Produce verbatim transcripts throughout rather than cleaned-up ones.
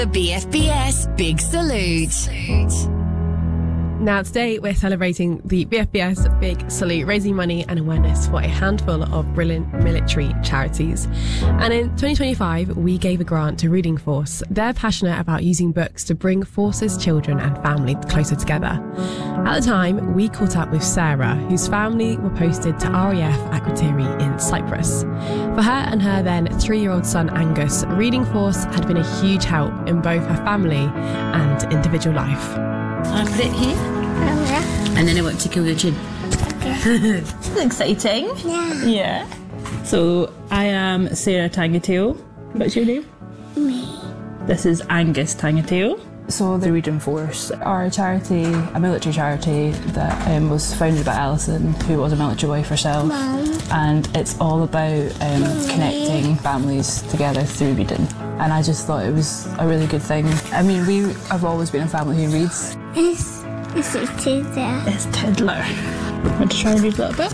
The B F B S Big Salute. Now today we're celebrating the B F B S Big Salute, raising money and awareness for a handful of brilliant military charities. And in twenty twenty-five we gave a grant to Reading Force. They're passionate about using books to bring forces, children and family closer together. At the time we caught up with Sarah, whose family were posted to R A F Akrotiri in Cyprus. For her and her then three-year-old son Angus, Reading Force had been a huge help in both her family and individual life. I'll put it here. Oh, yeah. And then I want to kill your chin. Okay. This is exciting. Yeah. Yeah. So I am Sarah Tangateo. What's your name? Me. This is Angus Tangateo. So the Reading Force are a charity, a military charity that um, was founded by Alison, who was a military wife herself. Mum. And it's all about um, connecting families together through reading. And I just thought it was a really good thing. I mean, we have always been a family who reads. It's, it's a Tiddler. It's Tiddler. Want to try and read a little bit?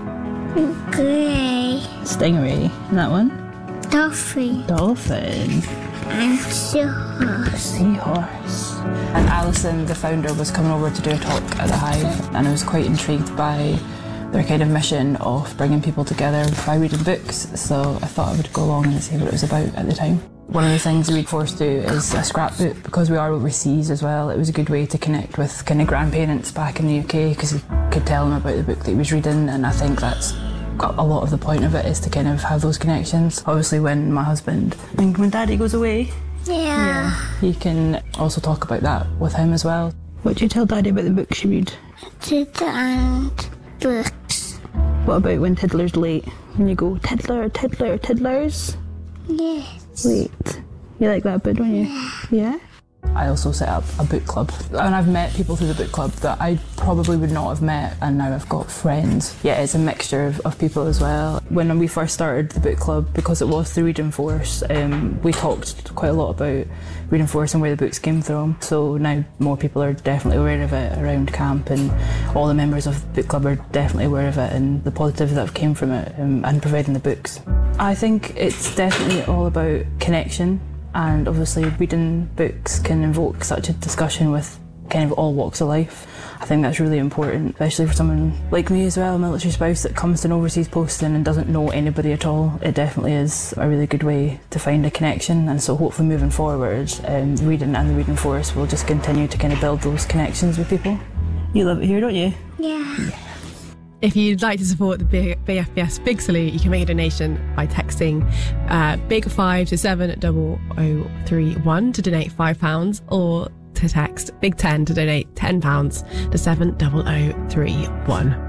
Grey. Stingray. And that one? Dolphin. Dolphin. And seahorse. Seahorse. And Alison, the founder, was coming over to do a talk at the Hive, and I was quite intrigued by their kind of mission of bringing people together by reading books, so I thought I would go along and see what it was about at the time. One of the things the Reading Force do is a scrapbook. Because we are overseas as well, it was a good way to connect with kind of grandparents back in the U K, because you could tell them about the book that he was reading, and I think that's a lot of the point of it, is to kind of have those connections. Obviously when my husband, and when Daddy goes away, Yeah. Yeah. you can also talk about that with him as well. What do you tell Daddy about the books you read? Tiddler and books. What about when Tiddler's late? When you go, Tiddler, Tiddler, Tiddlers? Yes. Wait. You like that bit, don't you? Yeah? I also set up a book club, and I've met people through the book club that I probably would not have met, and now I've got friends. Yeah, it's a mixture of, of people as well. When we first started the book club, because it was the Reading Force, um, we talked quite a lot about Reading Force and where the books came from. So now more people are definitely aware of it around camp, and all the members of the book club are definitely aware of it and the positives that have came from it, um, and providing the books. I think it's definitely all about connection. And obviously reading books can invoke such a discussion with kind of all walks of life. I think that's really important, especially for someone like me as well, a military spouse that comes to an overseas posting and doesn't know anybody at all. It definitely is a really good way to find a connection, and so hopefully moving forward, um, reading and the Reading Force will just continue to kind of build those connections with people. You love it here, don't you? Yeah. Yeah. If you'd like to support the B F B S Big Salute, you can make a donation by texting uh, big five to seven double oh three one to donate five pounds, or to text big ten to donate ten pounds to seven double oh three one.